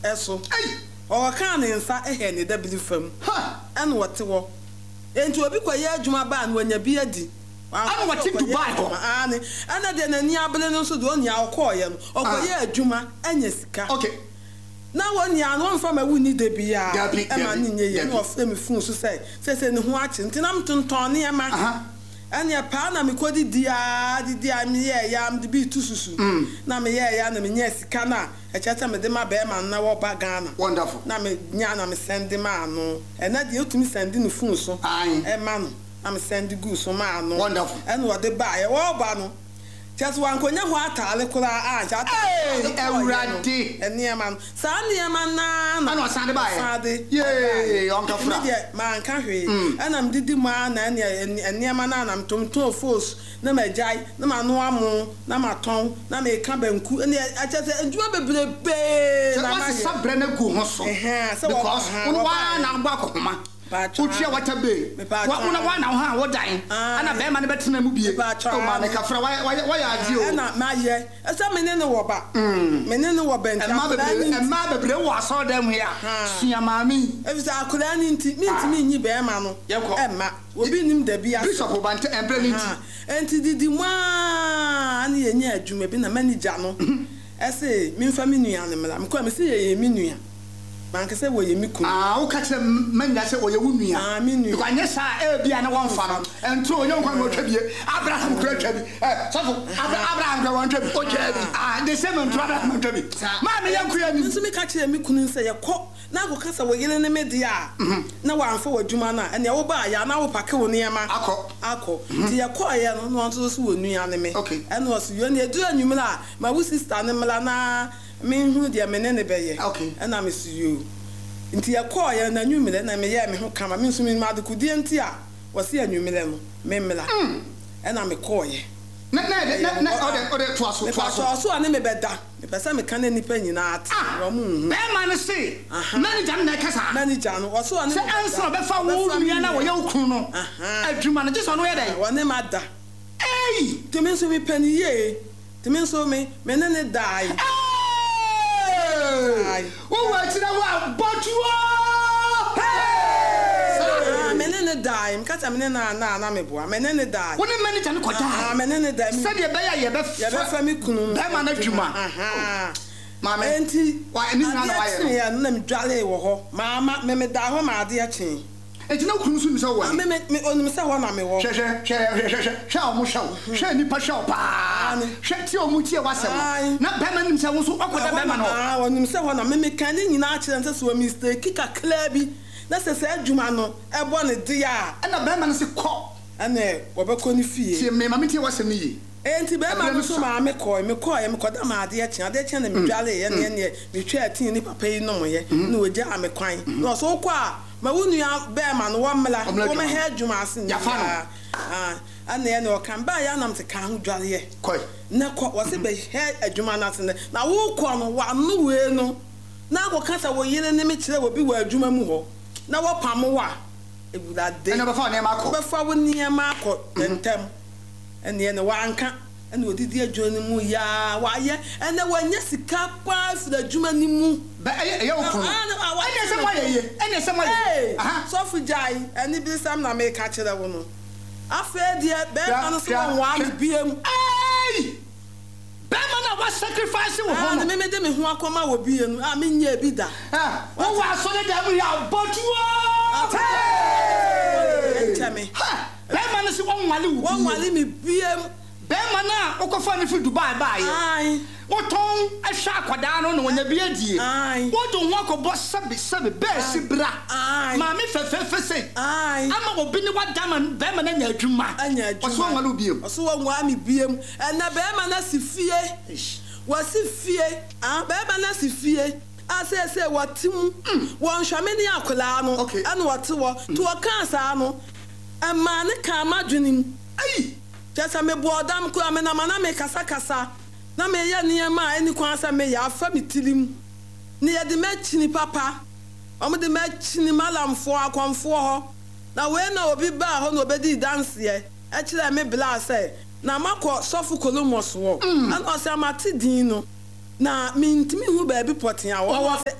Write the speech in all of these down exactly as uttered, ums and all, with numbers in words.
eso o kan ne nsa ehe ne dabili fam ene wote wo enti obi kwaye adwuma ba na wanya bi adi ana wote Dubai ho ani ana de na ni abele no so de oni akoye no okoye adwuma anya sika okay na woni an won fa ma wuni de bia e ma ni nye ye no ofre me fun so say say say ne ho achi ntina mtonton ne ma anya pa na me kodi dia di dia me ye ya am de bi tu susu na me ye ya na me nya sika na e chata me de ma be ma na wo ba Ghana wonderful na me nya na me send ma no e na de otumi send no fun so e ma no na me send go so ma no wonderful e no de ba ye wo ba no just wan konya ho atale kura a ja ewrade eniema sa eniema na na no sande ba ye sande ye onka fra man ka hwe enam didi ma na eniema na nam tonton force na majai na ma no amo na ma ton na me ka banku ene achese adwuma bebrebe na ma sabre na gu ho so because wa na gba kokoma Utia watabe. Wa una wa na ha wo dan. Ana be ma ne betena mu bie. O ma ne kafra wa wa ya adi o. Na ma ye. Esa me ne ne wo ba. Me ne ne wo benta. E ma bebre, e ma bebre wo aso dem he a. Sua maami. E bi sa akura ni nti, mi nti mi nyi be ma no. E ma. Obi nim da bia. Bishop ba nte embre ni nti. Enti didi mwa ani ye nya adwuma bi na manager no. Ese mi mfa mi nua ne mla. Mko me se ye ye mi nua. Man ka say wo ye mi kunu ah wo ka kire manya say wo ye wo nua ah mi nua because anya sa e bia na won fa no ento onye nkwa no twabie Abraham kura twabi eh so Abraham kura won twabi o twabi ah the same ento Abraham twabi ma me yankuya ni nso me ka kire mi kunu say ye kɔ na go kasa wo yele ne media na wa amfa wadwuma na ene wo ba ya na wo pake wo niema akɔ akɔ ti ye kɔ ye no no nso so wo nua ne me ene wo so yo ne edu anwumla ma wo sister ne mla na me hu dia me ne ne beye okay ena me su you nti ya call ya na nwumile na me ye me ho kama me nso me ma de kudie nti a wo se anwumile no me mela ena me call ye na na na na o de o de to aso to aso aso ani me beda me pesa me kan ni pa nyina ati ro mu be ma ne se manager na kasa manager no so ani se answer be fa wo nua na wo ye okun no adwuma no just ono ye dai wo ne ma da eh te me nso me pani ye te me nso me me ne ne dai wo wa tira wa botuo ah menene dai mkata menene na na na meboa menene dai wo ne manager ne koda ah menene dai se de be ya ye be ye be fa mi kunu be ma na dwuma aha mama enti wa eni na na wa ye ya na me dwale wo ho mama me me da ho ma ade a chen enti na kunu su mi se wo me me onum se ho na me wo hwe hwe hwe hwe hwe o mu hwe hwe ni pa hwe pa hwe ti o mu tie wasem na be ma nim se wo so okoda be ma no ah onum se ho na me me kan ni nyina a kire nse so mistake ka klabi na se se adwuma no e bo ne dia na be ma no se ko ene wo be ko ni fie tie me ma me tie wasem ni yi enti be ma so ma me ko me ko ye me koda ma ade a kire ade kire na me dwale ye ne ne me twa atin ni papa yi no mo ye na oja ame kwan no so ko a ma wunua be ma no wamla wo me he adwuma asen ya fa ah ana ye no kan ba ya nam te kan ho dwale ye koi na ko wo se be he adwuma na asen na wo ko no wa no we no na ko kasa wo yire ne me kire wo bi wa adwuma mu ho na wo pam wa egudade ena be fa ne ma ko be fa wo ne ma ko tentem ene ne wa anka ene odidi adwuma ni mu ya wa ye ene wa nya sika kwa fi adwuma ni mu be eye wo ko ene se mo ye ene se mo ye aha so fu jai ene bi sam na me ka kire wo no afa dia be ma no so wa mi biem ei be ma na wa sacrifice wo ho no me me de me ho akoma wo biem a me nya bi da ha wo wa so de dem ya botuo ntame ha be ma no so won wale wo won wale mi biem be ma na okofa ni fi Dubai ba ye ai wo ton ahwa akoda no no wonya bi adie ai wo do ho akobo sabe sabe be si bra ma me fefefe sei ai ama obi ni wadama be ma na nya adwuma anya adwuma oso wale biem oso won wa mi biem na be ma na si fie wa si fie ah be ma na si fie ase se watim won hwame ni akola no ana wate wo to kansa no ama ne ka madwenim ai jasa me boodam ko amena mana me kasa kasa na me ye niema eni kwansa me ya afa mitilim ne ye de machini papa omo de machini malamfo akwamfo ho na we na obi ba ho na obedi dance ye e kire me bla say na makọ sofu kolomos wo ana o se amati din no na mi ntimi hu ba bi poten a wo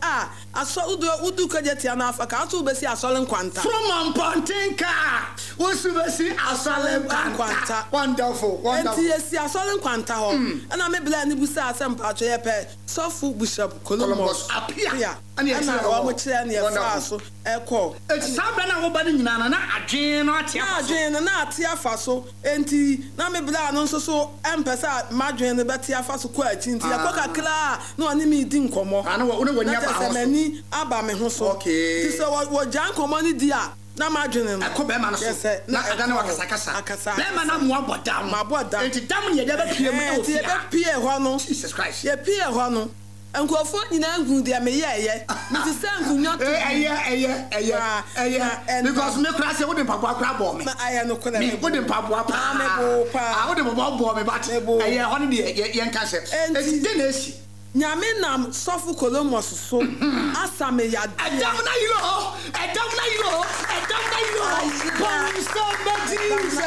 ah aso udu udu kajetia na Africa aso besi asole nkwanta from Ampontenka wosu besi asole nkwanta wonderful wonderful enti esi asole nkwanta ho ana me bla ni busa asempa acho ye pe sofu bishop Columbus apia ana o mo kire na e fa so eko enti sabra na wo ba ni nyina na adwen no atia na adwen na atia fa so enti na me bla no so so empesa madwen ne betia fa so ko achi enti ya ko kakra na oni mi di nkomo ana wo ne wonya ba ho mani aba me ho so okay ti so wo jan nkomo ni di a na madwen no ko be ma no so na ada na wakasa kasa be ma na mo abodam ma abodam enti dam ne ye be pie mu e o ti be pie ho no Jesus Christ ye pie ho no enkofo nyina ngu dia me ye ye mi ti se ngu nyoto eye eye eye eye because me crash wo de papa kra bo me ma aye no ko na me wo de papa pa me bo pa ah wo de bo bo me bat eye ho ne de ye nka se enti de na esi nyame nam sofu Columbus so asame ya edam na yo edam na yo edam na yo bon somebody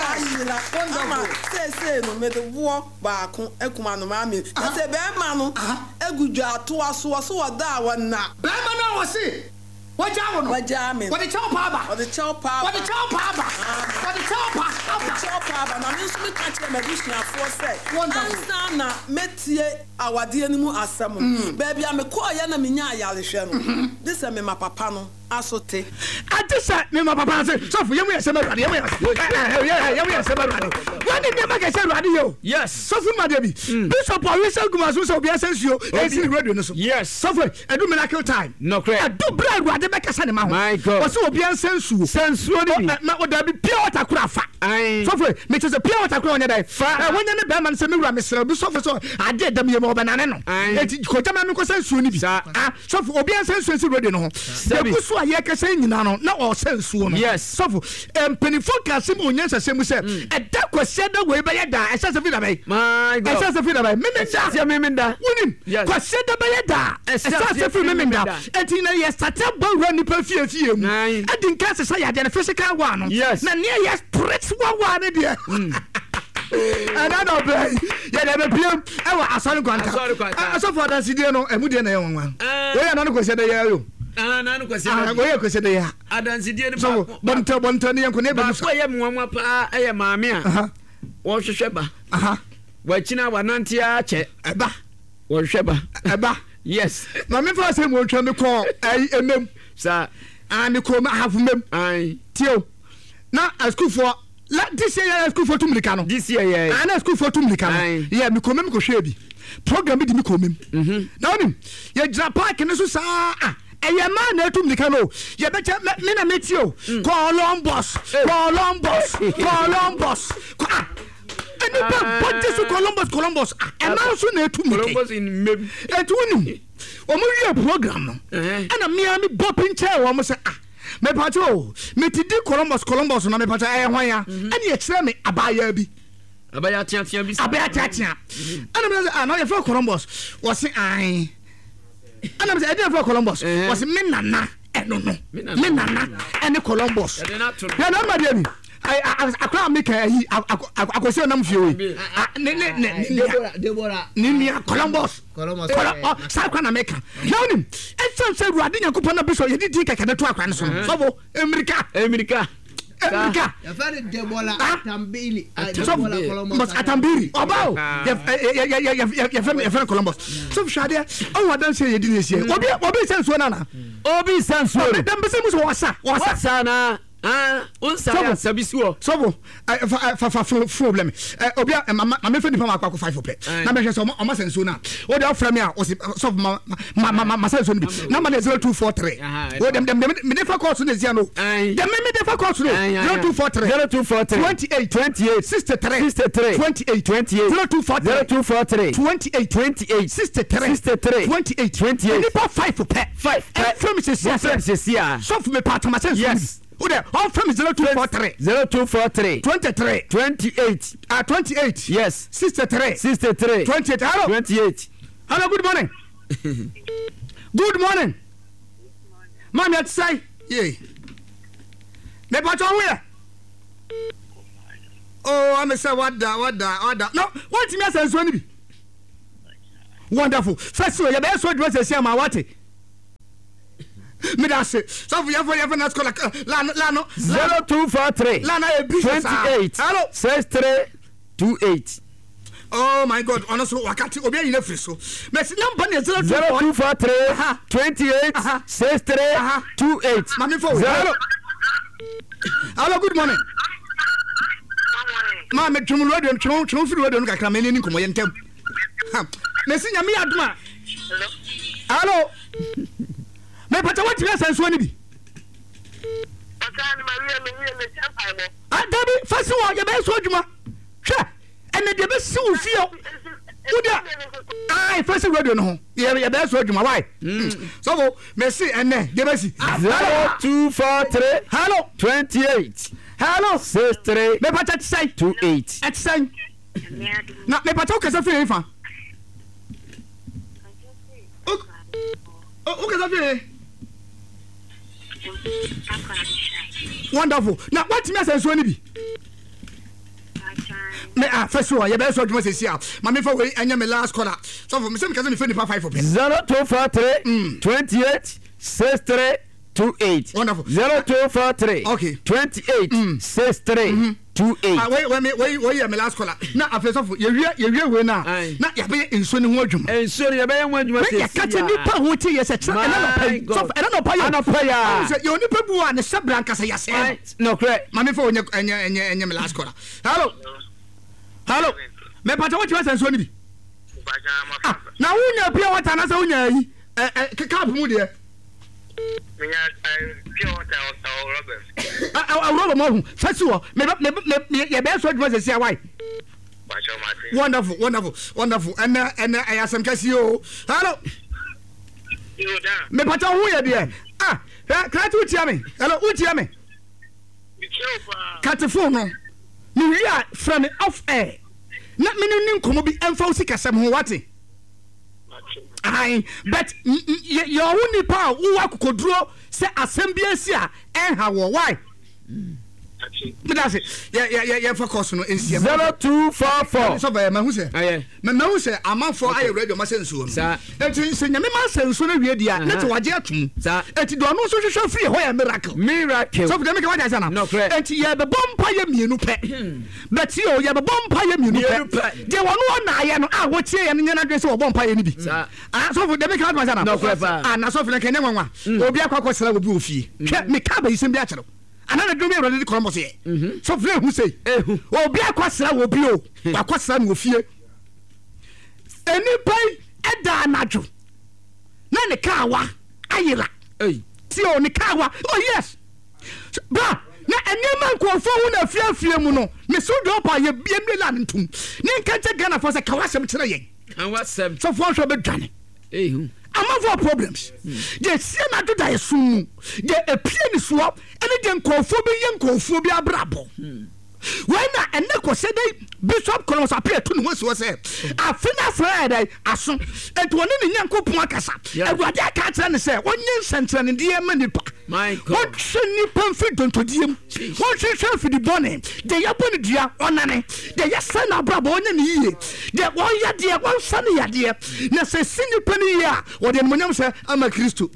ama se se no me de wo ba ko ekuma no ma me se be ma no egudwa ato aso so oda wona be ma no wo se waja wo no waja me what the chop aba what the chop aba what the chop aba what the chop aba the chop aba na me so me ka kire me bushia for say ansa na metie awade animu asem baby am ko ya na menya ayalehwe no this me ma papa no asote atisa me ma papa say so for yemu yesema ruade yemu yemu yesema ruade wani ne ma ka say ruade yo yes so for ma dey bi bishop awisa gumaso so obi asensuo e si radio no so yes so for edu miracle time no credit edu bread ruade be ka say ne ma ho my god o so obi asensuo sensuo ni ma o da bi pure water kura fa so for me say pure water kura onya dai fa wonya ne be ma say me wura me sra bi so for so ade dam yemu obanane no eti ko jama me ko sensuo ni bi ah so for obi asensuo si radio no ho de aye ka say nyina no na o sensuo no yes so for empenifo ka sim onyansa semu se eda kwase da we be da esa se fi da bay my god esa se fi da bay me me da se me me da wonim kwase da be da esa se fi me me da enti na yes start ba wura ni pa fie fie mu edi nka se say ade na physical one no na ne yes spiritual one ne de and I don't play. Yeah, they be pm. I wa asori kwanta. Aso for that sidie no, emu de na ye wanwan. We ya no no kwese de ya yo. Ah, na no kwese. Ah, we ya kwese de ya. Adansidie ni so bonta bonta ne yanko ne be so. Ba ye mwanwa pa eye maame a. Wo hwehwe ba. Aha. Wa china wa nante a che. Eba. Wo hwehwe ba. Eba. Yes. Na me fa say mo twa me ko ai emem. Sa. Ah, me ko ma have mem. Ai. Tio. Na school for la this year school for tumlika no this year yeah ana school for tumlika no yeah me komem ko hwe bi program bi di me komem mhm na onim ye gira park ne so sa ah eye ma na tumlika no ye be me na metio Columbus Columbus Columbus ah any body so Columbus Columbus e ma so na tumlika Columbus in mem etu onim o mo wi program no ana me am bopin chair wo mo say ah me pato me ti di Columbus Columbus na me pato eh hwan ya ani e kire me abaya bi abaya tia tia bi abaya tia tia ana me say ah na ye for Columbus wo say ai ana me say e dey for Columbus wo say me nana eno no me nana ene Columbus ya na ma dia bi I akwa make yi akosi onam fie we ne ne ne Deborah Deborah ni Columbus Columbus oh sakwa na make now nim e say ruade nyakopo na biso ye di di kaka na to akwa ne so so bo America America America ya fare Deborah Atambili Deborah Columbus Atambili obao ya ya ya ya ya ya Columbus so shade o wadan say ye di ne sie obi obi senso na na obi senso dem be say muso wasa wasa na ah unsa ya sabisuo sobo fa fa problem eh obi mama me fe nipa makwa five pe na me hwe so o ma senso na o dey ofra me a o so ma ma ma senso ni bi number zero two four three o dem dem me dey fa course na zia no dem me dey fa course no zero two four three zero two four three twenty-eight twenty-eight sixty-three sixty-three twenty-eight twenty-eight zero two four zero two four three twenty-eight twenty-eight sixty-three sixty-three twenty-eight twenty-eight nipa five pe five from se sia se sia so for me part ma senso yes who there all from zero two four three zero two four three twenty-three twenty-eight ah twenty-eight yes sixty-three sixty-three twenty-eight hello twenty-eight hello good morning good morning mama at say yeah me part on where oh I'm say what da what da what da no what me say so ni bi wonderful first so you be so dress say am what me da se so for you for na school la la no zero two four three la na e bi twenty-eight hello six three two eight. Oh my God, honestly, wakati obi yin free so. Messi number is zero two four three twenty-eight six three two eight. Mami for hello. Hello, good morning. Ma me twum radio twum twum free radio kakra me ni nkomo yentem. Messi nyame aduma. Hello. Hello. Me pata what you say so ni bi. Pata ni Maria me ni me champa mo. Ah, Dabi, first one you be so aduma. Hwe. And the be see wo fio. Udia. Ah, first radio no. Ye ye be so aduma why? So me see ene, dey be see. zero two four three Hello. twenty-eight Hello. six three Me pata say two eight. et say. Na me pata o kasa fi fa. O o kasa fi. Wonderful. Now what me say so ni bi? Me ah first one, you better so adwuma say ah. Ma me for we anya me last corner. So for me say me kasa me fi five for pen. zero two four three twenty-eight six three two eight. Wonderful. zero two four three Okay. twenty-eight six three two eight. Ah wait wait me wait wait me last corner. Na after so you wie you wie we na. Na ya be enso ni ho adwuma. Enso ya be ho adwuma Me ya kata nipa ho ti yes e na na pay. So e na no pay. Ana pay ya. So you nipa bu a ne sabran kasa ya say. No correct. Ma me for anya anya anya me last corner. Hello. Hello. Me pata what you say enso ni bi? Ah, na wunya pia wata na say wunya yi. Eh eh ka bu mu de. Me ya pure water or rubber. Ah, rubber mo. First one, me me ye be so adwuma say why? Wonderful, wonderful, wonderful. And and I asem kasi o. Hello. You da. Me pata hu ye de. Ah, kra tu tia me. Hello, u tia me. Cut phone no. Me wi a from off air. Na me ni nkomo bi emfa o sikasem ho wate. Ai, but your only power who akokoduro say assembly sia enha wo why? Me da say yeah yeah yeah focus no ensia. zero two four four. So ba ma hu say. Aye. Me ma hu say amanfo aye radio ma sensuo no. Sa. Enti se nyame ma sensuo no wie dia, na te waje atum. Sa. Enti do no so hwehwe free ho ya miracle. Miracle. So dem ke waje say na. No correct. Enti ye be bompa ye mienu pe. But yo ye be bompa ye mienu pe. De wono na ye no a wo tie ye no nyana dwe say wo bompa ye ni bi. Ah so dem ke waje say na. No correct. Ah na so fele kenye nwanwa. Obi akwa sra obi ofie. Hwe me ka ba yisem bi a kyero. Anana drum e rode kolombo se. So fle hu say. Obi akwasra wo bi o. Akwasra no ofie. Eni pai eda anadwo. Na ne kawa ayira. Hey. Ti o ne kawa. Oh yes. Ba na enema nkofo hu na fiafie mu no. Me so do pa ye biem de la ntum. Ne nka che Ghana for say kawasem kire yen. And what seven? So for sure be dwane. Eh hu. Among for problems. They see na do die soon. They appear ni swap and then confobia and confobia brabo. When I never said Bishop Colons appear to know was said. I finish Friday as soon and one in Yanko Puakasa. And what I can't say one year sentence in the Manipa. My God. What should you pamphlet to them? What should you for the bonnet? They are put it on an they are son of Brabo and ye. They one ya dear, one sunny idea. Now say, Cindy Penny, or the Monam say, I'm a Christo.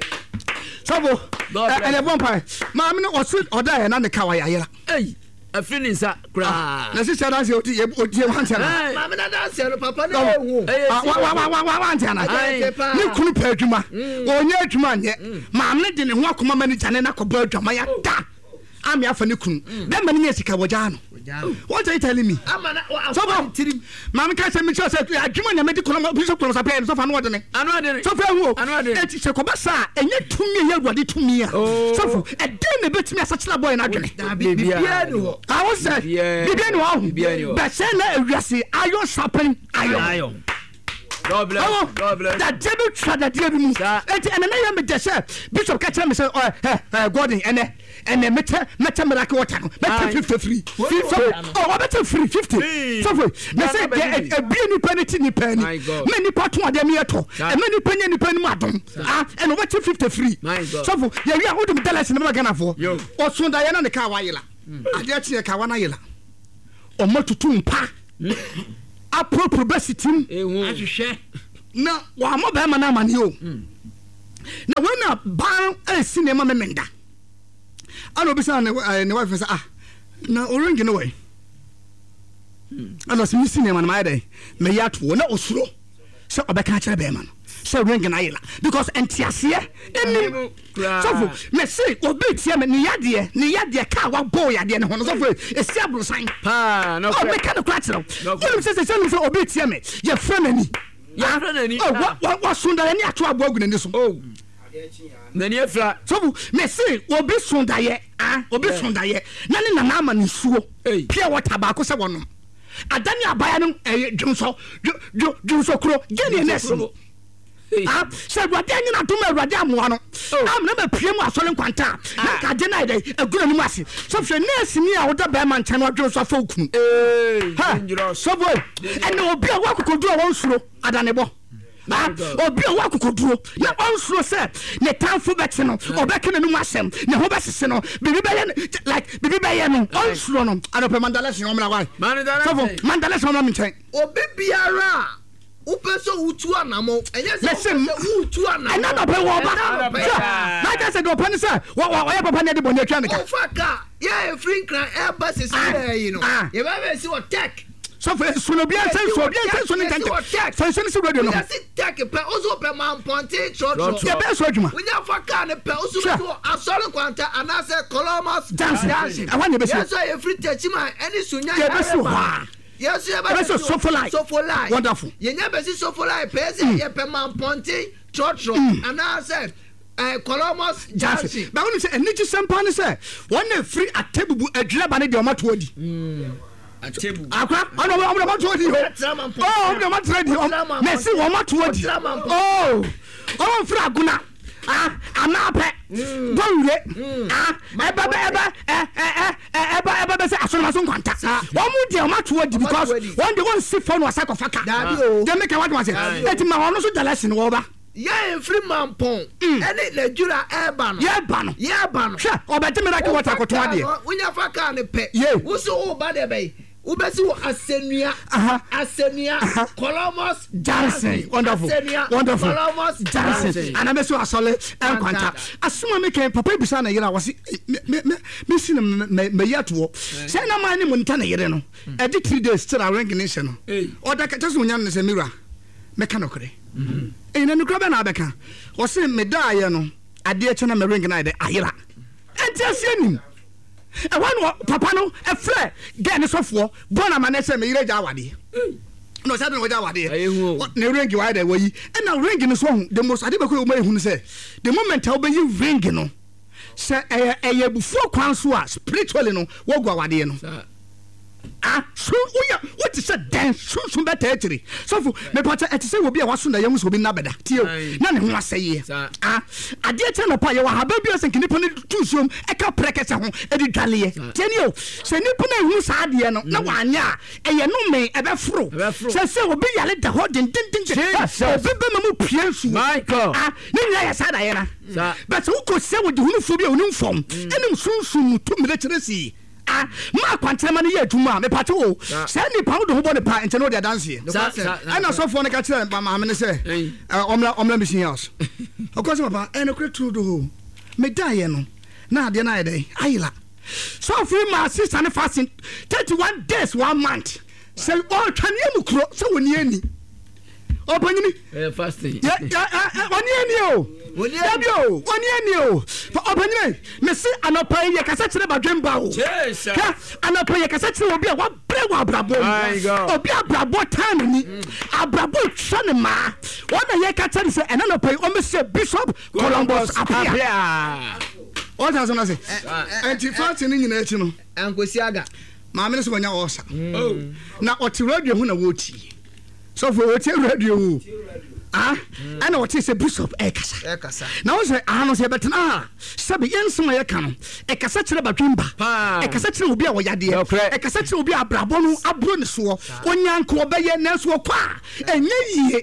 So, and a vampire. Mamma was sweet or die and on the Kawaya. Hey. A feeling sa cry. Na sister dance o ti o ti wan tana. Mama na dance no papa na ehu. Wa wa wa wa wan tana. Ni kunu pa adwuma. Onye adwuma nye. Maam ne de ne ho akoma mani jane na koba adwuma ya da. Ami afa ne kunu. Dem mani nye sika woja no. What are you telling me? So tirim. Maam ka se me sure say adwuma nya me di kono Bishop Kono sapia so fa no wode ne. Anu ade ne. So fa hu o. Anu ade. Eti se koba sa enye tumi ya ruade tumi a. So fu e den ne betumi asachela boy na adwene. Bibia ni ho. I was say bibia ni ho. But say na ewiase iron sharpen iron. God bless. Oh, God bless. That devil tried that devil mu. Enti and na ya me dey say Bishop ka tell me say oh eh Gordon ene ene meta meta miracle water no. Meta fifty-three. Oh, meta free fifty. So for me say e bi ni penity ni penny. Me ni pato ade me eto. E me ni penya ni penny mu adom. Ah, and meta fifty-three. So for ya wi a wodum dollars ni Ghana for. O so da ya na ne ka wa yela. Ade a tie ka wa na yela. O matutu mpa. Appropriate sitim ehun ahwehwe na wa mo ba ma na amane o na when na ban e sinema memenda ana obisa ne ne wife say ah na orange no way ana si sinema na my day me yato na osuro so obeka kire be man so ring na yela because entiase eni so me say obi tie me ne yade ne yade ka wa boy yade ne hono so for esi abrosan pa no o me ka no kwatro o say say say obi tie me ye frenani ya frenani oh wa wa sunda ni ato abo agu nani so oh nani efra so me say obi sunda ye ah obi sunda ye na ne na ama ne suo pia water ba ko se wono adani abaya no eh dwonso dwonso kro gene nesi ah se ruade anyi na dum ruade amoa no am na ba piem asole kwanta na ka je na ide agura ni mase so fwe nesi ni a woda ba man chan dwonso fa okunu eh dangerous so boy and obi a wakokodu a won suro adane bo ah obi a wakokodu na won suro se ne tanfo beti no obeke na nu asem ne ho besese no bibi be like bibi be no on suro no adope mandala sin omra wai mandala so mandala sin omra mi chen obi biara upeso utu anamo enye se utu anamo ena no be wo ba na just say do pan say wo wo ya papa ne de boni atwa ne ka ofaka ye free cran e ba se se you know ye ba be si o tech so for so no bia say so bia say so ne tante say so ne se radio no ya si tech pe ozo pe man ponte tro tro ya be so adwuma unya faka ne pe ozo so asole kwanta anase Columbus dance I want you be say so ye free tech man any sunya ya be so ha yes you be so sofolai sofolai wonderful ye nya be si sofolai pe se ye pe man ponte tro tro anase eh Columbus Jansi ba wonu say eniji sempa ne say won free atebubu adwira ba ne de o mato odi atebu akwa ono ono mato odi oh ono mato odi me si wo mato odi oh oh free aguna ah anape bonre ah eba eba eh eh eh eba eba be say asoro so kwanta wo mu de o mato odi because one day one see phone was akofaka dem make what was say et ma wono so dalasi no wo ba ye free man pon ene le jura eba no ye ba no ye ba no hwe obetime like water koto ade unya faka ne pe wo so wo ba de be wo be si wo asenua asenua Columbus Jansen wonderful wonderful Columbus Jansen ana me so asole enkwanta asuma me kan papa bisa na yira wose me me me si na me yato say na man ni mu nta na yire no e di three days still a ring ni se no oda ka teso nya ne se mira me ka no kre eh na nukra be na abeka wose me da ye no ade e chena me ring na ide ayira enti asianim e wan papa no e frɛ ge ne sofo bona ma ne se me yire ja awade no say no ja awade ne ring wa ide wayi e na ring no so the most ade be ko ma ehunu se the moment how be you ring no se e e bufuo kwan so a spiritually no wo go awade no ah so uya what is that dance so so better three so for me pata et say obi a waso na yam so bi na beda tie na ne ho aseye ah ade e na pa ye wa haba bi asen kinipo ne tusuom e ka prekese ho e di dwale tieni o se nipo na hu sa ade no na wanya e ye no me e be foro se se obi yale da ho din din din obi be ma mu pie su Michael ah ni nya ya sa da ye na but so ko se wo di hu fo bi o ni fom enim sunsun to me le cheresi ah ma kwantema ne ye adwuma me pate o se ni pa wo do bo ne pa ente no de dance ana so fo ne ka kire ma ma me ne se omla omla mission house of course papa ene kwetu do me da ye no na ade na ye dai ayila so free ma sister ne fasting thirty-one days one month se o twane mu kro se woni ani o panyini eh fasting ya ya woni ani o woni ani o woni ani o o panyini me se anopa ye kasa kire badwemba o yes anopa ye kasa kire obi a wa bre wa brabo obi abrabo tan ni abrabo twane ma wona ye ka tane se enanopa o me se Bishop Columbus apia o ta so na se anti fasting ni nyina echi no ankosi aga ma me so banya osa na o ti radio hu na wo ti so for o ti radio ah ana what is a Bishop ekasa ekasa na wo say ah no say betena sabe yensema ye ka no ekasa kire badwemba ekasa kire obi a wo yade ekasa kire obi abrabo no abro ne so onyanko obeye na so kwa enye yie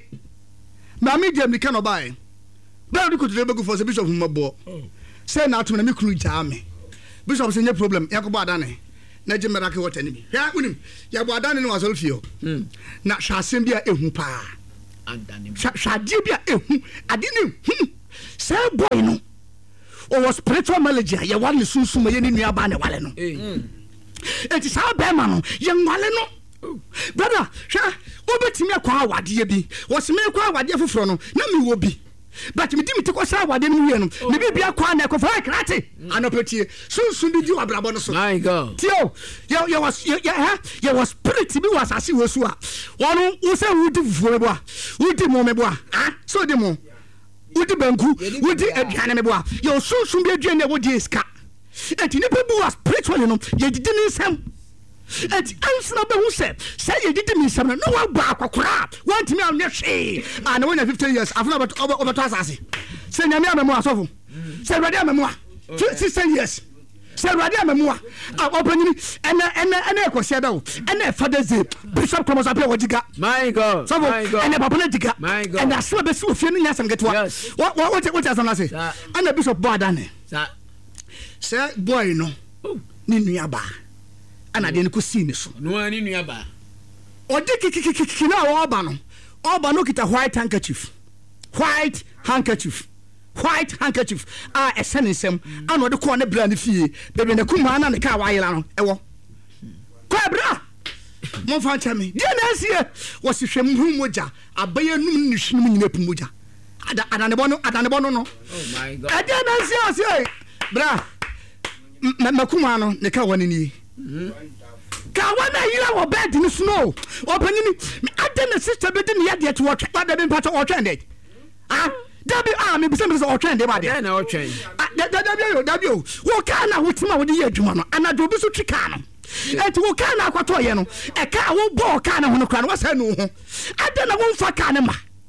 na me dem ka no bai ba do ko to be for Bishop mabo say na atum na me kunu jame Bishop say nye problem yakobo adane na je merake water ni bi ya unim ya bo adane no asolfio na hwasem bia ehu pa adane hwade bia ehu ade ne hu say boy no o was spiritual manager ye wale sunsun ye ni nua ba ne wale no enti sa be ma no ye wale no brother hwa obetimi akwa awade bi wo se me akwa awade foforo no na mi wo bi but me dimi tiko sa awade no wie no me bibia kwa na ko fa krate anopetie sunsun bi di wabrabo no so my god tio yo yo was yo ha yo was spirit bi was ase wo so a wonu wo se wudi fufuo bo a wudi mo me bo a ah so di mo wudi banku wudi aduane me bo a yo sunsun bi aduane e wodi eska enti ne pebu was spiritually no ye didi ni nsem enti ansna be hu se say ye didi ni nsem no wa gba akokora want me am ne hwe ah na wona fifty years afuna obeto obeto asase se nyame amemu asofo se ready amemu a sixty years se ready amemu a openyini ena ena ena ekosia da o ena Father's Day Bishop Thomas Apia wajiga my god so ena papa na diga my god ena so be so fie no nyasam getwa what what what asam na say ena Bishop Boadane sa se boy no ni nua ba ana de ko si ni so no ni nua ba odi kikikiki na wa ba no oba no kita white handkerchief white handkerchief white handkerchief ah esenisem ana de ko na bra ne fie bebe na kuma na ne ka wa yela no ewo ko bra mo fa chame de na asie wo si hwem hu moja abaye num ni hwem nyina pu moja ada ada ne bono ada ne bono no oh my god ada na asie asie bra ma kuma no ne ka woni ni ka wana yira wo bed ni snow opanyini ade na sister be de ne yade to watch ba de mpato watch and ah dabi ah me bisa me so watch and ba de na watch dabi yo dabi yo wo ka na wotima wo de ye adwuma no ana do bi so twika no enti wo ka na akwato ye no e ka wo bo ka na ho no kra no wasa no ho ade na wo mfa ka na ma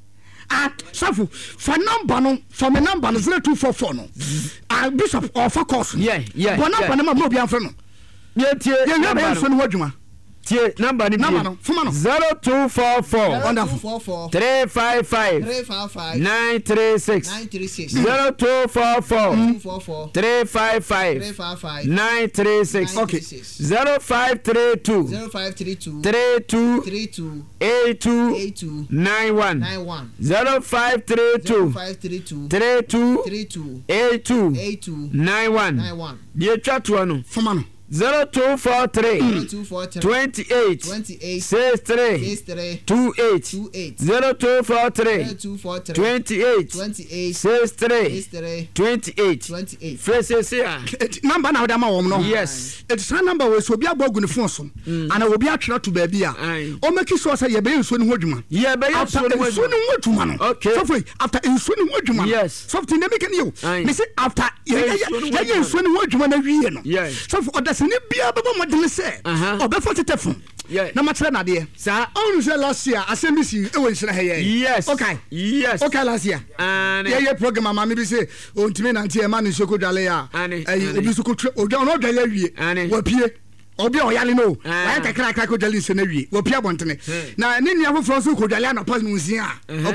ah safu for number no for me number no zero two four four no ah Bishop of course yeah yeah but number no ma mo bi anfa no ye tie ye ye be so no wadwuma tie number ni number no fuma no zero two four four wonderful three five five three five five nine three six nine three six zero two four four three five five three five five nine three six okay zero five three two zero five three two three two three two eight two eight two nine one nine one zero five three two five three two three two three two eight two eight two nine one nine one die twa to no fuma no zero two four three two four three twenty-eight twenty-eight six three six three two eight two eight zero two four three two four three twenty-eight twenty-eight six three six three twenty-eight twenty-eight phrases here number na oda ma wo no yes it is number we so bi abogu ne phone so ana obi atwera to ba bi a o make sure say ye be nso ne ho adwuma ye be nso ne ho adwuma no okay so for after nso ne ho adwuma yes so for ne make you me say after ye ye nso ne ho adwuma na wie no so for oda se ne bia ba modern say obe for tetefon na matre na de sa onu say last year assembly e won sira he yes okay yes okay last year and ye ye program mama me bi say ontimi na ntie ma ne soko dwale ya eh obi soko obi ono dwale wie wa pie obi o yale no wa kakra kakra ko dwale se na wie wa pie abontene na ne nia foforo so ko dwale na pas no nsia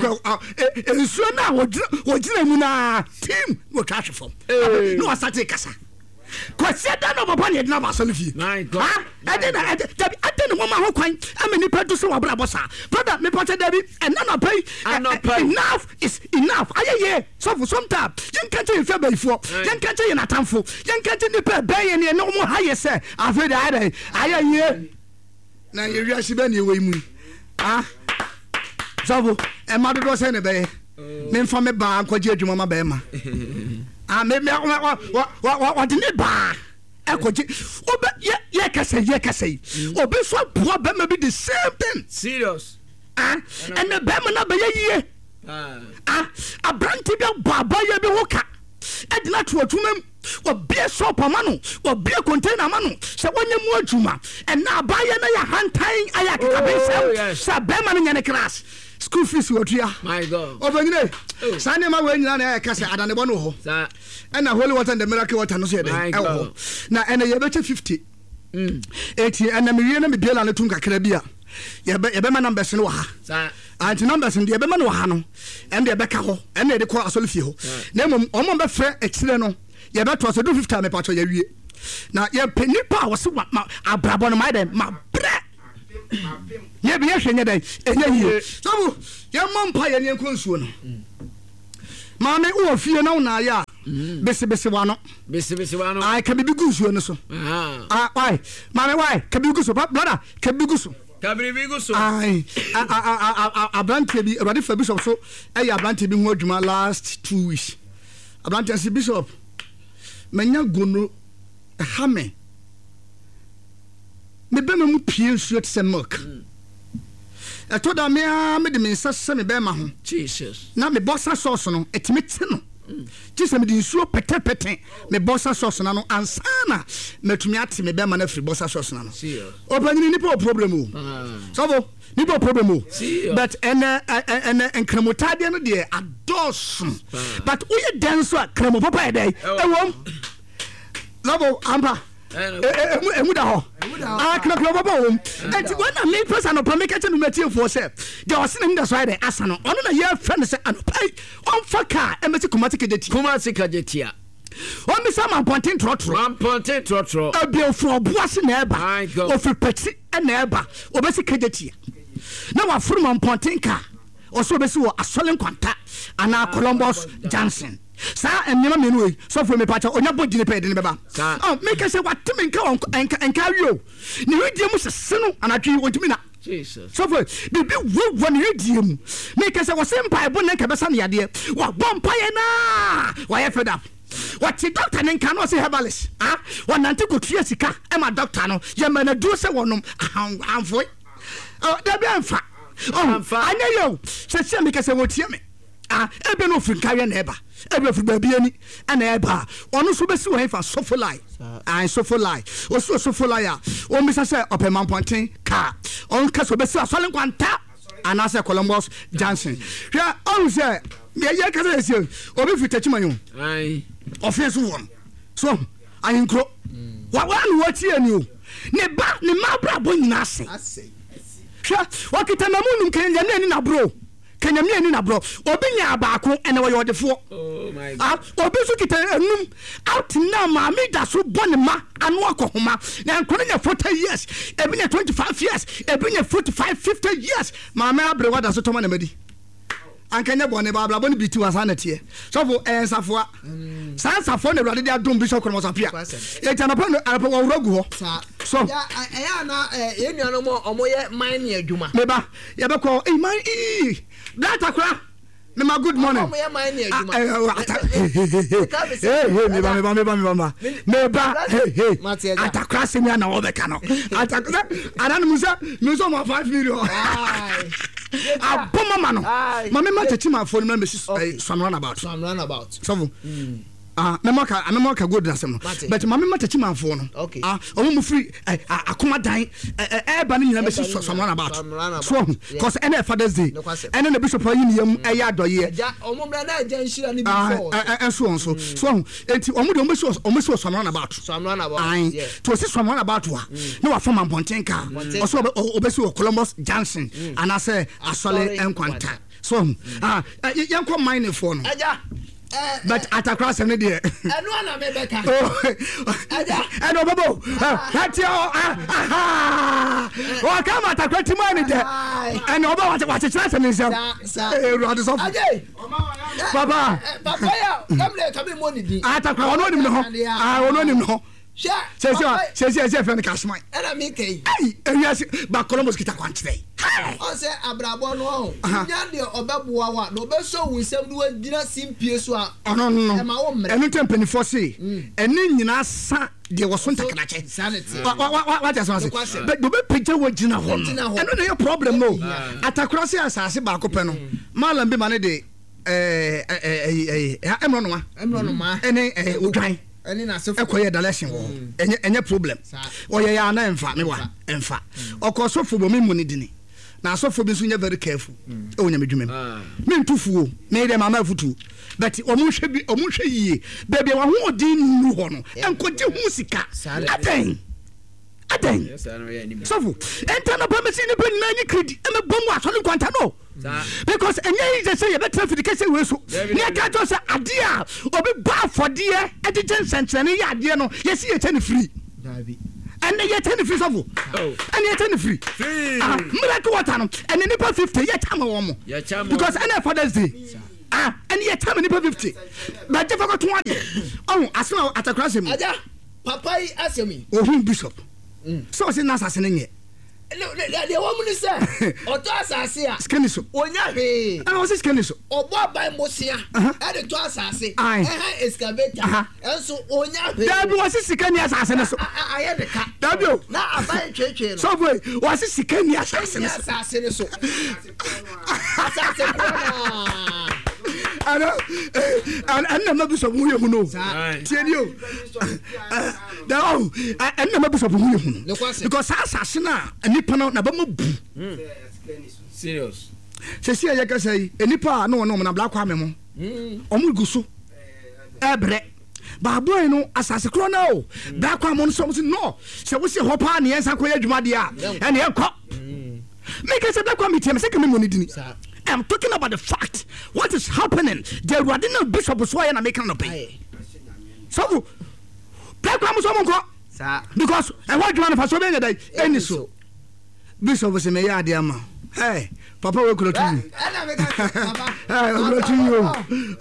okay ensuo na wo gina mu na team wo trash form no asate kasa kwase da no baba ne na ba so fi my god ah ade na ade tabi ade no ma ho kwan ameni pedu so wabra bossa brother me pata da bi and na pay enough is enough ayeye so for some time yen kan tell you fe bayfo yen kan tell you na tamfo yen kan tell you pe bay ne no mo haye se afi da ade ayeye na ye wi asibe ne we mu ah so e ma do se ne be me mfa me ba kwaje adwuma ma ba ma ah me me wa wa wa de ne ba ekoji obe ye ye kase ye kase obe so boa be ma be the same thing serious ah and the be ma na be ye ah ah abranti bi baba ye bi hoka edina to atuma obi so pama no obi container ma no se wonye mu adwuma and na ba ye na ya hantan aya keka be se se be ma no nyane class school fees wotua my god obanyire sane ma we nyina na kase adane bo no ho sa and na holy water and the miracle water no so dey e ho na ene ye beche fifty mm eighty and na me wie na me biela na tun kakra bia ye be ye be ma numbers no ha sa anti numbers ndi ye be ma no ha no and ye be ka ho and ye de ko asole fie ho na mom omo be frɛ ekire no ye be to so do fifty me pa cho ye wie na ye penipa wo se abrabo no my dem ma bre ye be ye hwenye dai enye yie so ye mompa ye ne konsuo no Mame wo fie na una ya. Bese bese wano. Bese bese wano. Ai ka bibi gusu no so. Ah. Ah why? Mame why? Ka bibi gusu brother, ka bibi gusu. Ka bibi gusu. Ai a a a abrantie bi Radi fa bishop so e ya abrantie bi ho adwuma last two weeks. Abrantie si bishop. Manya gono ha me. Me be me mu pie nsuo te milk. I told her me a me de me nsa se me be ma ho. Jesus. Na me bossa sauce no etime te no. Jesus me di nsuo pete pete me bossa sauce na no ansana metumi ate me be ma na free bossa sauce na no. Opanyi ni po problem o. So bo ni po problem o. But en en en kremotade no de ados. But we den so kremo papa e dey. E wom. Labo amba. Emu da ho. Ah kna kna baba wom. Enti when na me person no make it no matie for say. Dey osene me da so dey asa no. Ono na ye friend say anopai. On faka e meti komatic deti. Komatic deti a. On me sama ponten trotro. One ponten trotro. Abiofo obuase na eba. Ofi peti e na eba. Obesi kedeti. Na wa furu man ponten ka. Oso obesi wo asole nkwanta ana Columbus Johnson. Sa enema menu e so for me pacha onya bodine pe de ne beba oh make say what me nka enka enka wi o ne widie mu sese no anatwi wotimi na Jesus so for bibi wo wo ne widie mu make say wo sempa ebo ne nka besa ne yade wa bompa ye na wa ye fed up what the doctor ne nka no say herbalist ah wonante ko tua sika e ma doctor no ye ma na duro se wonom amfo oh da bi amfa oh anya yo se se make say wotie me ah ebe no fin kawe na eba ebe fu baby ani ana eba onu so besi wo hefa sofolai ah sofolai o so sofolai a o misa se opeman ponten ka on ka so besi asole kwanta ana se Columbus Johnson hwa on se me ye ka se se obi fi tachimanyo ai office won so ayin kro wa wa no wati ani o ne ba ne ma bra bo nyina ase hwa wakita na munum kan ya ni na bro Kenyamia ni na bro obi nya abaako ene wo yodefo oh my god ah obi so kita enum out na ma mi da so bone ma anu akohoma na nkono nya forty years ebi nya twenty-five years ebi nya forty-five fifty years ma ma abre wada so toma na madi ankanya bone ba bla bone biti wasa na tie so for ensafoa sansafo na urade dia dom bishop kono mosapia e tana pa arapa wo rogu ho so ya ya na e nuano mo omoye man ne adwuma me ba ya be ko e man e data kra me ma good morning omoye man ne adwuma eh eh me ba me ba me ba me ba me ba hey hey atakra se mi na wo be ka no atakra anan musa musa mo five million aboma mano mama ma tachi ma phone na me some run about some run about so ah me maka me maka good na sem no but mama ma tachi ma phone no ah o mu free akoma dan e ba ni nyina me some run about so cause any Father's Day any na bishop ayi ni yam e ya doye ja o mu bra na ja nhira ni before ah eh so so so enti o mu de o mu so o mu so some run about some run about yeah to see some run about wa na wa form amponten ka o so obesi Columbus Johnson and I say asole enkwanta so ah yanko mine for no but atakra sem ne de enu ana me beka aja eno bobo hati o ah o kama atakra ti mani de eno bobo wate wate chira sem ne sem eh ruade so papa papa ya kamle kabi money di atakra ono nim ne ho ah ono nim ne ho sha se se se se fe ne kasmai era mi kai ai ewiase ba Columbus kita kwantire o se abrabo no ho nya de obaboa wa no be so winsem do adina simpie so a ono no e ma wo mre enu tempeni for say eni nyina sa de wo so ntakanache wa wa wa just say but do be page wo gina ho enu no your problem no atakura se asase ba ko pe no malam bi mane de eh eh eh emro no ma emro no ma ene eh odwan eni na se ekoye dalation wo enye enye problem oye ya na emfa me wa emfa okosofo bo me muni dini na asofo bi so nya very careful e wonya medwumem me ntufuo me de mama futu but omu hwe bi omu hwe yie bebe wa ho odin nu ho no enkoje hu sika aden aden sofo enta na ba mesi ni pe na nyi kredi e me bom asole kwanta no because enye is say you better certification we so ne ka to say ade a obi ba afode e de jensentrene ya ade no yesi ye tani free dabi and they get any free suffer. Oh. And yet any free. Free. Ah, miracle water no. And nipa fifty yet am wo mo. Because any Father's Day. ah and ye time nipa fifty but je fa ko to ade oh asema atakura sem aja papa yi asemi ohun bishop so say na asase ne no the woman is say oto asase a skeniso onya he ah o say skeniso obo abai mosia e de to asase eh excavator enso onya he da bi o say sikani asase ne so aye de ka da bi o na abai twetwe no so boy o say sikani asase ne so asase ne so asase na ana ana ma bishop hu ye hu no tie dio da o ana ma bishop hu ye hu no because asase na nipa na ba mabu serious se se ya ka sai enipa na wono na black kwame mo omu guso ebre ba boy no asase kro na o black kwame no so no se wo se hopa na yensa koya dwuma de a ene ekọ make se black kwame tie me se ke me mo ni dini I'm talking about the fact what is happening. The Radina Bishop was why I'm making no pay. So, black woman, someone go because I want to for so many days. Any so, Bishop was a mayor, dear man. Hey, Papa will go to you. I will to you.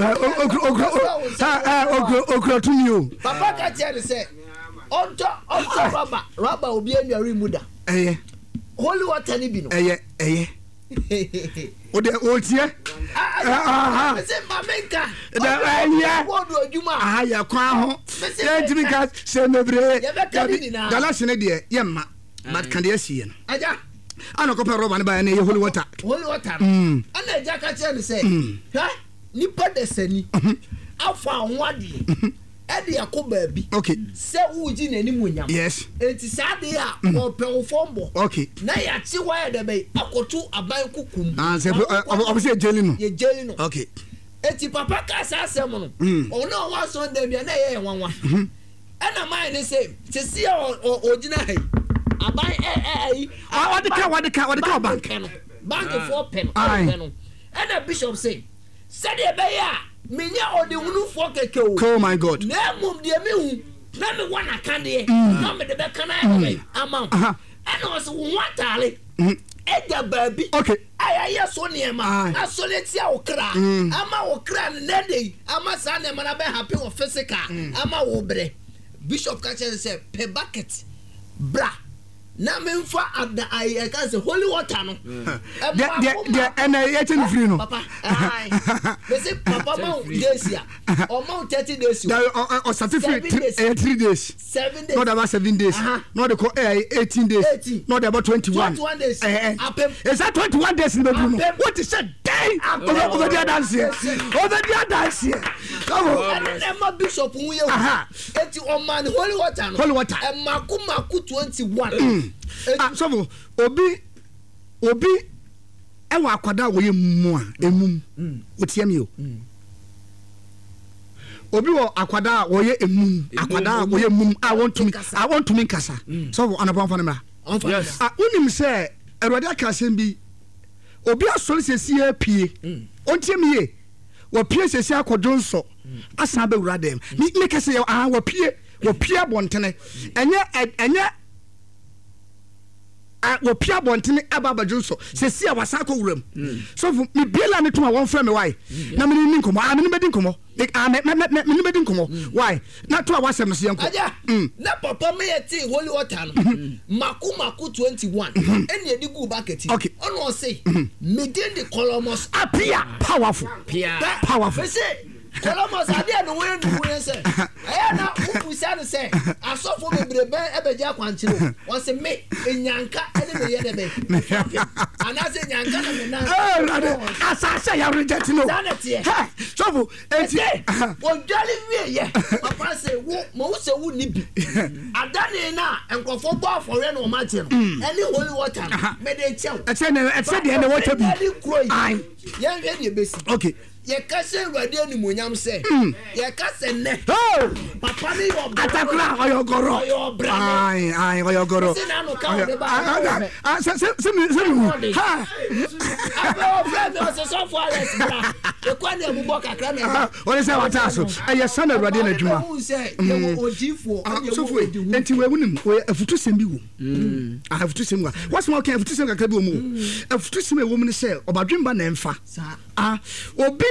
I will to you. Papa can't tell you, say, on top of rubber, rubber will be in your remuda. Eh, holy water, Nibino. Eh, eh. O de o tie ah ah se mamenka da anya wodo adwuma ah ya kwa ho ye ntimi ka se mebre dala sene de ye ma but kan de asie no aja ana ko pe roba ne ba ne ye holy water holy water ana aja ka che ne se ha nipa de sani afa nwade edi yakoba bi okay se wuji nani munyam yes enti sade a opel fombo okay na ya chi wa de be akotu aban kukum ah se obese jeli no ye jeli no okay enti papa ka sa asem no ona wa so ndem bia na ye wanwa ana mai ne se se si ogina hai aban eh eh ah what the car what the car what the car bank bank for pen pen ana bishop say said e be ya menya odi hunu fo keke o oh my god na mum de me hu na me wana kan de na me de be kan ai amam and was watale eja baby okay ayaya so ne ma na so le tia okra ama okra ne dey ama sa ne ma na be happy o physical ama wo bre bishop ka chen say pe bucket bra na me mfa ada ai ka say holy water no de de and I chen free no papa ai they say papa ma days ya o ma thirty days o certificate three days seven days not about seven days not the co eighteen days not about twenty-one twenty-one days is that twenty-one days in the room what is that day over there dance here over there dance here come on and my bishop hu ye eti o man holy water no holy water e maku maku twenty-one ah so obi obi e wa akwada wo ye mu a emum otie mi o obi wo akwada wo ye emum akwada wo ye mum I want to me I want to me kasa so anapon fa na yes ah unim se erode akasem bi obi asori sesi apie ontie mi ye wo pie sesi akodonso asa be wura dem mi me kase ah wo pie wo pie bontene enye enye a wo pia bontene ababa junso se si a wasako wuram so me biela ne to a won fra me why na me ni nkomo a me ni bedi nkomo a me me me ni bedi nkomo why na to a wasem no se yanko na papa me yeti holy water no maku maku twenty-one eni edi gu bucket ono say me den the columns appear powerful powerful Colomos ade no we no we say eh na upu sa no say asofo bebrebe ebeja kwanchiro won say me enyanka ene me ye de be ana say nyanka na me na eh asasa ya reject no eh sofo enti wo dali wie ye papa say wo mo say wo ni bi adane na enkofo bo afore no ma che no ene holy water me de chew e say e say de ene water bi ai ye ye de besi okay ye kase rade animonyam se ye kase ne papa ni yo atakura oyogoro ai ai oyogoro se na no ka o de ba ah se se se se ha aba o friend o se so for alex bra e kwa na ebubo kakra na o le se wata so eye sana rade na djuma o se ye ojifo anye wo edu enti we wunim afutu sem bi wo ah afutu sem wa what's more can afutu sem kakra bi wo mu afutu sem e wo mu ne se obadwemba na emfa ah obi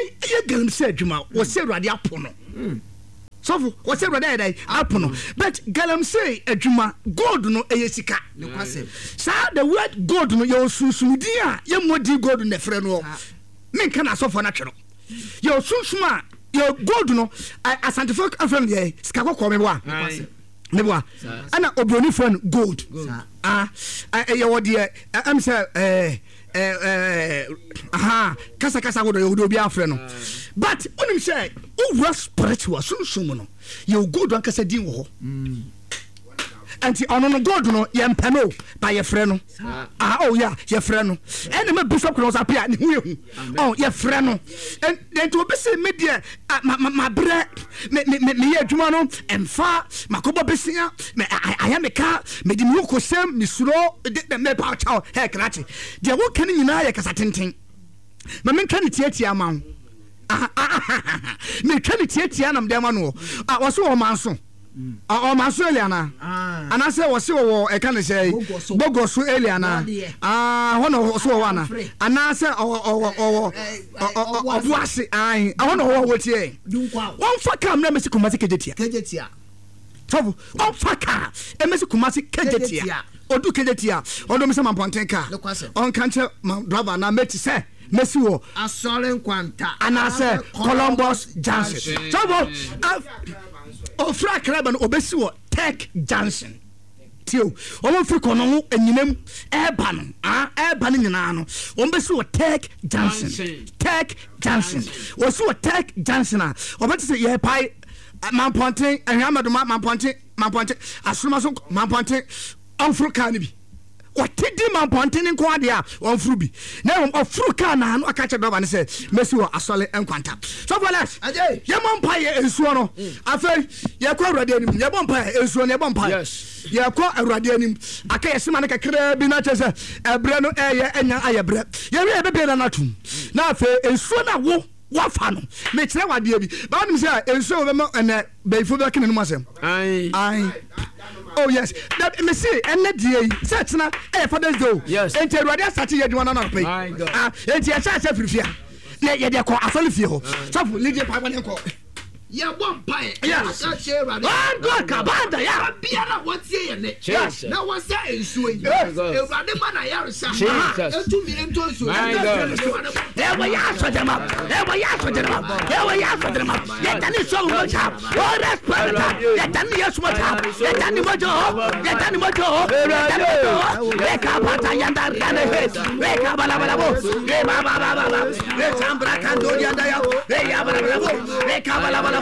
ye galamsey adwuma wo se Awurade apono so wo se Awurade dai apono but galamsey adwuma gold no eye sika ne kwasem sa the word gold no ye osunsumudi a ye modi gold na frɛ no me kan asofo na twero ye osunsum a ye gold no asantefo afrɛ no ye sika kokɔ me boa me boa ana obroni friend gold ah ye wo de am say eh eh eh aha kasa kasa wo do obi afrɛ no but onim say o spiritual sunsum no ye gold an kasa din wo ho anti ono no god no ye mpano ba ye frɛ no ah oh yeah ye frɛ no ene ma bishop cross apia ne hu ehu oh ye frɛ no en to be say media ma bre me me me ye adwuma no emfa makobo besia me aya me ka me di mu kosem me suro de me pa cha he krachi de wo kan nyina ye kasa tenten ma men kan tietia ma me kan tietia na mde ma no ah wo so wo manso ah o manso eliana ana se wo se wo e kan say bogoso eliana ah hono so wo ana ana se o o o o buase ai hono wo wo tie won fa kam na mesi kumasi kejetia kejetia tofu won fa ka e mesi kumasi kejetia odu kejetia odo mesi mampontenka on kanche driver na meti se mesi wo asore kwanta ana se Columbus Johnson tofu o fra kraba no obesi wo Tech Johnson tio o mo fri kono ho anyinam eba no ah eba no nyina no o besi wo Tech Johnson Tech Johnson o so wo Tech Johnson a o beti se ye pai mamponten ahwamado mamponten mamponten asoma so mamponten on fru ka ni bi o tedi mamponten nko ade a on fru bi na o fru ka na no aka che doba ne se mesi wo asole enkwanta so bolas ye mompa ye ensuo no afa ye kwa Awurade anim ye bompa ensuo ne bompa ye kwa Awurade anim aka ye sema ne kakra bi na che se ebre no eye enya ayebre ye we bebe na natum na afa ensuo na wo wafa no me kire wade bi ba nim se ensuo be ma ene beifo be kene no masem ai ai oh yes that me see ene die set na e Father's Day yes enti Awurade asate ye dwuma na na pe ah enti e sha sha firifia na ye de ko asole fie ho so leader pa ba ne ko ye bom pai aka che Awurade ah go ka banda ya bia na wotie ye ne na wo sa ensuo yi Awurade ma na ya resa etu mi ento ensuo e wa ya so jama e wa ya so jama e wa ya so jama ye tani so wo cha o respect ye tani ye so cha ye tani mo jo ye tani mo jo e ka bata yanda rane e ka bala bala bo e ba ba ba ba e sambra kando yanda ya e ya bala bala bo e ka bala bala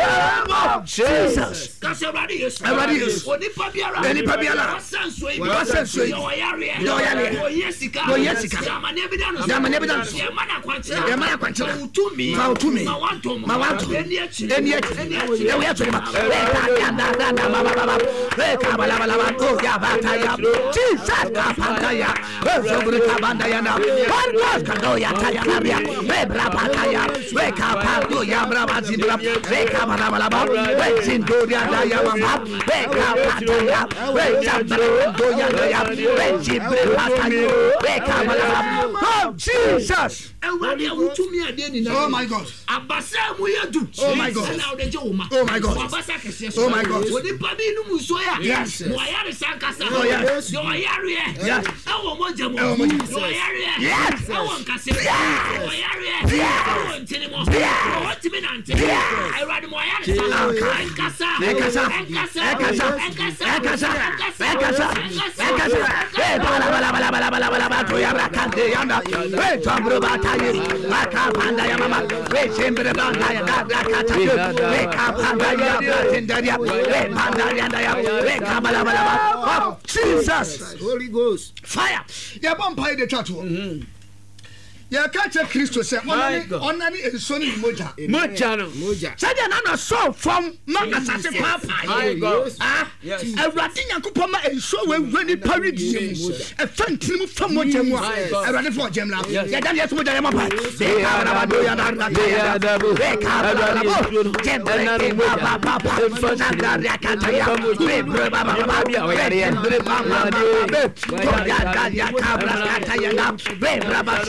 Jesus. That's already is. Already is. Oni pabiara. Oni pabiara. Wasansoe. Wasansoe. Yo yare. Yo yare. Yo yesika. Yo yesika. Jamane evidence. Jamane evidence. Yamana kwancha. Yamana kwancha. Utumi. Ma utumi. Ma wanto. Ma wanto. Eniachi. Eniachi. Yo yachi ma. Eka yanda yanda ba ba ba. Eka bala bala ba. Oh ya bata ya. Jesus ka panta ya. Zo buri ka banda ya na. One God ka do ya ta ya na ria. We bra pata ya. We ka pa do ya bra ba zindra. Weka bala bala ba, weka ndoria da ya mama, weka pata ya, weka ndoria da ya, weka pata ya, weka bala bala. Oh Jesus! Ewani utumi ade ni na. Oh my God! Abasa mu yedu. Oh my God! Oh my God! Abasa kese. Oh my God! Wodi pa bi nu muso ya. Yes. Mo ayare sankasa. Oh yes. Yo ayare. Yes. Awo mo jamo. Yo ayare. Yes. Awo nkase. Yo ayare. Awo ntini mo. Awo timi nante. Awurade mo ayare sankasa. Enkasa. Enkasa. Enkasa. Enkasa. Enkasa. Enkasa. Enkasa. Eh bala bala bala bala bala bala bala to ya rakante yanda. Eh tambro bata Maka panda ya mama, we sembre panda ya da da kata, we ka panda ya panda ya, we panda ya da ya, we ka bala bala bala. Jesus, Holy Ghost, fire. Ya bom pai de chatu. Ya kache Kristo se onani onani ensoni moja. Moja no. Moja. Sadia na na so from na asase papa. My God. Ah. Awurade Nyankopon ma enso we wani paradise mu. E fantirim fa moja mu a. Awurade fo jem la. Ya dan yeso moja ya mapa. De ka na do ya na na. De ka na bo. Jem na ba ba ba. Na ga ya ka ta ya. We bro ba ba ba. We bre ba ba ba. Ya ga ya ka bra ka ta ya na. We bra ba si bara.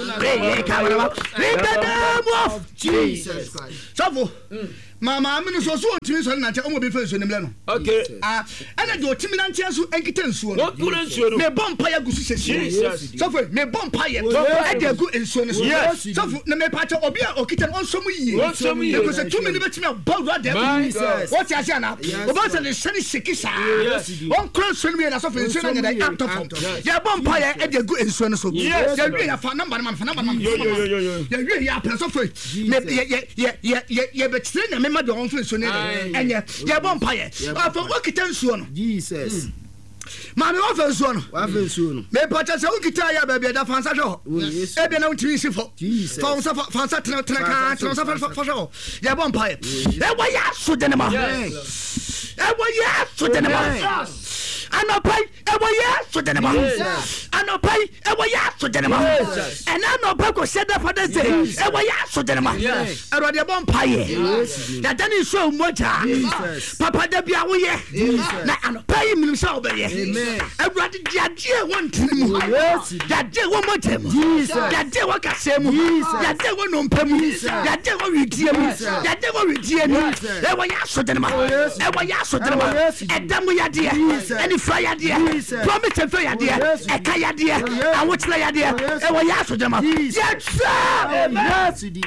the name of Jesus Christ. So mama amini so so ntimi so na che o mo be fa nsuo nimle no okay ah ana de otimi na ntia so enkita nsuo no me bompa ya gusu sesi so for me bompa ya e de gu nsuo no so for na me pa che obi a okita on so mu yi e ko se tumi ni betimi abawdu ade what ya say na o ba se le seni sekisa on cross so mi na so for nsuo na ngada up top ya bompa ya e de gu nsuo no so ya wi ya fa number man fa number man ya wi ya pa so for me ya ya ya ya betire na me do on fun so ne enye ye bon paye afa okita nsuo no Jesus ma me ofa nsuo no wa fa nsuo no me pacha se okita ya ba bia da fansa hwo e bia na untimi sifo fansa fansa tra tra ka fansa fa hwo ye bon paye e wa ya so de ne ma e wa ya so de ne ma anopai e wa ya so de ne ma anopai e wa ya so de ne ma and anopai ko se da for the day e wa ya so de ne ma e ro de bon paye da dani so moja papa da bia wo ye na anopai minim sa obeye amen e ro de dia dia won trim da dia wo moja da dia wo kasem da dia wo no mpam da dia wo widie mu da dia wo widie mu e wa ya so de ne ma e wa ya so de ne ma e da mu ya dia any fire dia promise to fire dia e ka ya dia I want to ya dia e wa ya so de ma yes sir yes di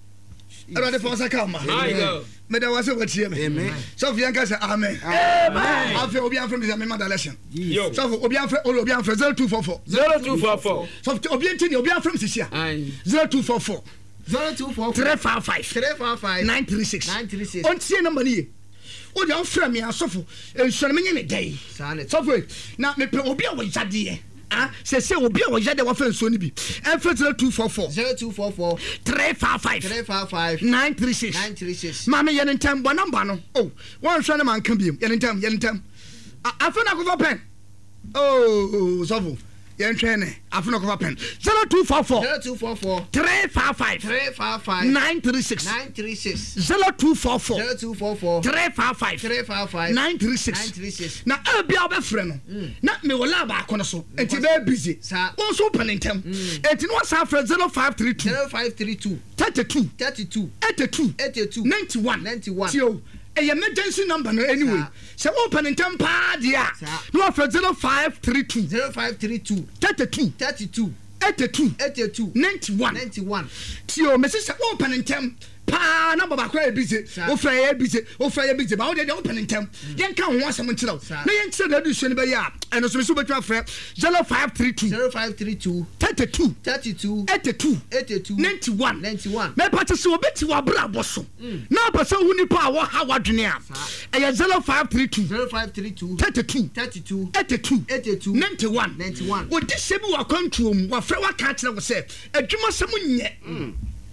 era de força calma me da wase what here me amen so fi anka say amen amen afi obi an from me me madalation so obi an from obi an from zero two four four zero two four four so obi antini obi an from sisia zero two four four zero two four four three five five three five five nine three six nine three six on tie number ni o dey from me asofo ensuare me nye dey so na me pe obi a wo jade ah se se obi a wo jade wo fa nsuo ni bi en fa zero two four four zero two four four three five five three five five nine three six nine three six mama yen ntam bo number no oh won hwe na man kan bi yen ntam yen ntam afa na ko pen oh so yen twene afa na ko pen zero two four four zero two four four three five five three five five nine three six nine three six zero two four four zero two four four three five five three five five nine three six nine three six na abia obefre no na me wala ba kono so enti be busy won so panentem enti no sa fra zero five three two zero five three two thirty-two thirty-two eighty-two eighty-two ninety-one ninety-one tio a emergency number no anyway so open in temper dia no for zero five three two zero five three two thirty-two thirty-two eighty-two eighty-two ninety-one ninety-one tio me say open in temper pa na baba kwa busy o fra ya busy o fra ya busy ba o dey open in temper yen kan ho asem nchiraw na yen kire da du so ne be ya eno so me so betwa fra zero five three two zero five three two thirty-two thirty-two eighty-two eighty-two ninety-one ninety-one me pa se o beti wa bra boso na pa se hu ni pa wo ha wadwene a e zero five three two zero five three two thirty-two thirty-two eighty-two eighty-two ninety-one ninety-one o di sebi wa kwantuom wa fra wa ka kire wo se adwuma sem nye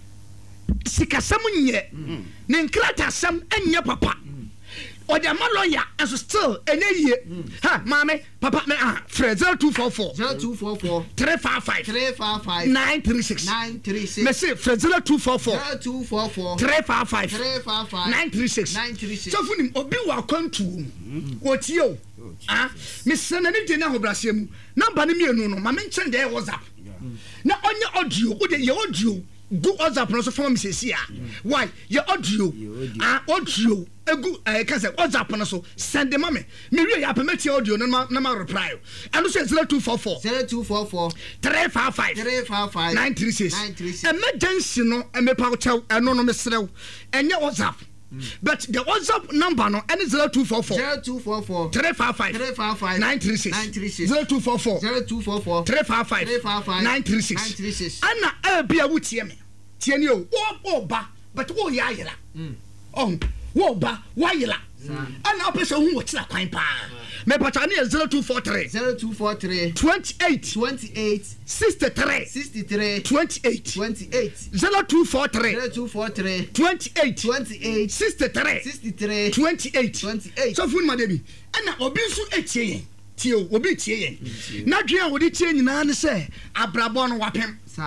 sikasam nye ne nkrata sam enye papa o de ma lawyer and still enye ha mame papa me ah zero two four four zero two four four three five five three five five nine three six nine three six me say zero two four four zero two four four three five five three five five nine three six nine three six so funim obi wa kwantu o tie ah me sene ne de na hobrasem mu number ne mienu no mame nchen de WhatsApp na onye audio o de ye audio go WhatsApp no so form me say why your audio ah audio egu eh ka say WhatsApp no so send them me me we ya permit audio no na ma reply and so zero two four four zero two four four three five five three five five nine three six nine three six emergency no e me pa chew eno no me serew enye WhatsApp but the WhatsApp number no any zero two four four zero two four four three five five three five five nine three six nine three six zero two four four zero two four four three five five three five five nine three six nine three six ana e bia wutie me tie ni o wo ba but wo ya yira oh wo ba wa yira ana opese hu wo tira kwan pa me pata na zero two four three zero two four three twenty-eight twenty-eight sixty-three sixty-three twenty-eight twenty-eight zero two four three zero two four three twenty-eight twenty-eight sixty-three sixty-three twenty-eight twenty-eight so fun ma debi ana obi nso etie yen tie obi tie yen na dwen a wodi tie nyina ne se abrabo no wapem sa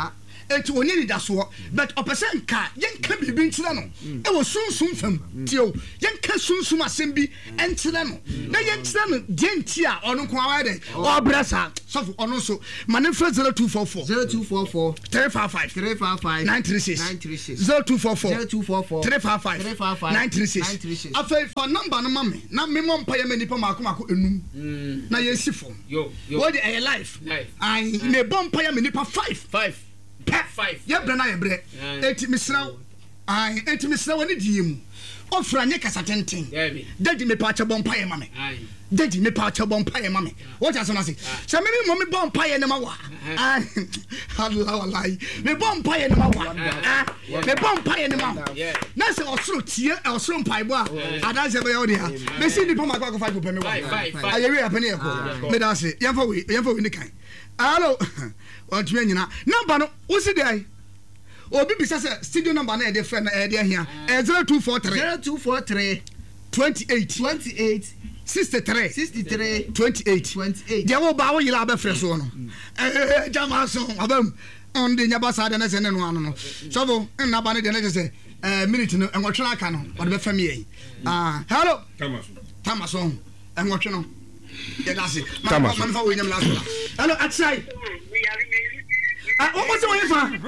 enti woni ni da so but opesen ka yenka bibi ntira no e wo sunsum fam tio yenka sunsum asem bi entira no na yentira no de enti a ono ko awa de obrasa so ono so mane fra zero two four four zero two four four three five five three five five nine three six nine three six zero two four four zero two four four three five five nine three six afa for number no mame na me mo mpa ya mani pa mako mako enum na yensi fom yo yo what a life I me bomb pa ya mani pa five five five ye bre na ye bre enti misra ai enti misra woni diem ofra nye kasa tenten daddy me pa cha bomb pa ye mame daddy me pa cha bomb pa ye mame what as na say so me me mo me bomb pa ye na ma wa ai Allah wallahi me bomb pa ye na ma wa me bomb pa ye na ma na se osoro tie osoro mpa ibo a adan se be yo dia me si ni pa ma kwa five pe me wa aye we apene e ko me da se yemfa we yemfa we ni kan hello what me nyina number no wo si dey obi bisa se studio number na e dey friend na e dey here zero two four three zero two four three twenty-eight twenty-eight sixty-three sixty-three twenty-eight twenty-eight dia wo ba wo yira be fresh so no eh jama so abam on de nyaba sa de na se ne no ano no so bo na ba ne de na se eh minute no enwotwe aka no wo de be fam yi ah hello tamaso tamaso enwotwe no ya dasi man fa wo nyam last hello atsai ah what was your fan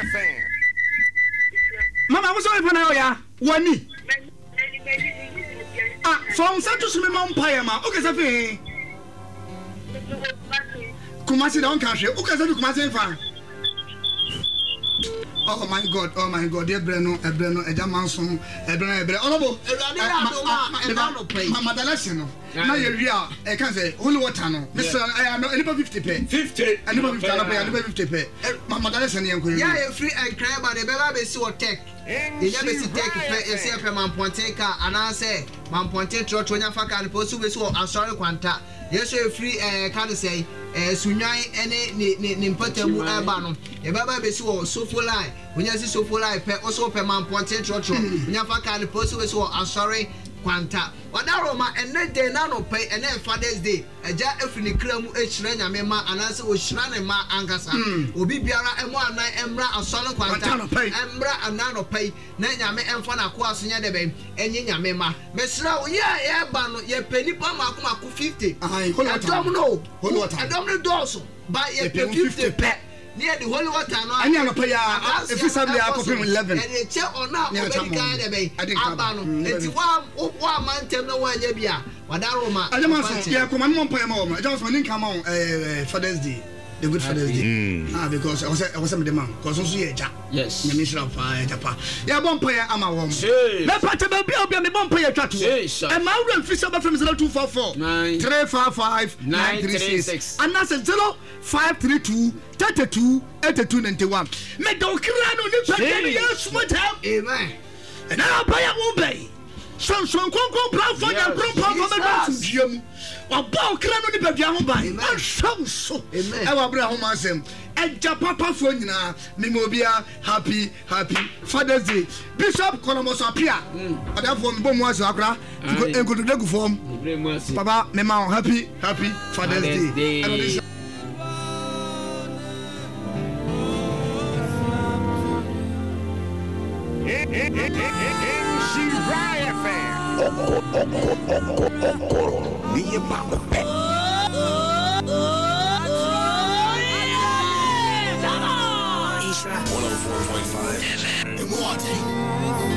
mama what's your fan now ya wani ah from Santos me ma empire ma okay sa fe Kumasi don ka hwe okay sa Kumasi fan oh my god oh my god ebre no ebre no eja manson ebre no ebre onobo ewade ya do ma e ba no pay mama dalasi no na ye wi a e kan say holy water no mister I no enipa fifty pe fifty enipa fifty na pe enipa fifty pe mama dalasi ne yanko ya e free and cry ba de be ba be si o tech e ya be si tech pe e si pe man ponte ka ana say man ponte tro tro nya fa ka ne po su be si o asori kwanta yeso e free eh kan say eh sunwan ene ne ne mpatamu e ba no e ba ba be si o sofo line onya si sofo line pe o so pe man ponte tro tro nya fa ka ne po su be si o asori kwanta wadaroma enne de na no pay enne Father's Day eja efini kramu ehira nyame ma anase o hira ne ma ankasa obi biara emo anan emra asolo kwanta emra anan no pay na nyame emfa na ko asonya de be enye nyame ma mesra ye ye ba no ye peni pa ma ko ma ko fifty adom no adom no doso ba ye pe fifty pe near the holy water no anya no pay ya if somebody akopim eleven and e che ona obedi kan de be aba no enti wa wa mantem no wa nya bia wadaroma ajama so ya ko man mo pay ma o ajama so nin kan ma eh Father's Day the good Father's Day ah because I was I was the man because so ye ja yes me mission of fire japa ya bon pay ama wo me pata ba bia bia me bon pay twato e ma wura mfisa ba from zero two four four three five five nine three six and that's zero five three two thirty-two eighty-two ninety-one me do kra no ni pata yes what amen and I pay a wo bay son son kon kon plan for ya pro plan for me do diam wa ba kra no ni bia ho bay I show so amen e wa bra ho ma sem eja papa fo nyina me mo bia happy happy Father's Day Bishop Columbus apia adafo me bomu aso akra enkodo degu form papa me ma happy happy Father's Day Me and Mama Pet. one oh four point five.